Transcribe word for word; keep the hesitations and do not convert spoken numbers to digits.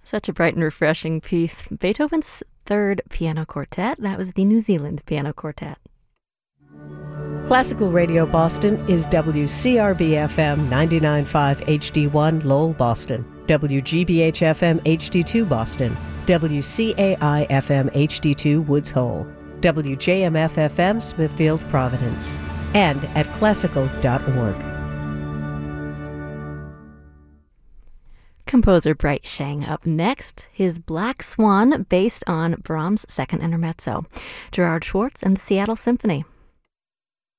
Such a bright and refreshing piece. Beethoven's Third Piano Quartet. That was the New Zealand Piano Quartet. Classical Radio Boston is W C R B F M ninety-nine point five H D one Lowell, Boston, W G B H F M H D two Boston, W C A I F M H D two Woods Hole, W J M F F M Smithfield, Providence, and at classical dot org. Composer Bright Sheng up next. His Black Swan, based on Brahms' Second Intermezzo. Gerard Schwartz and the Seattle Symphony.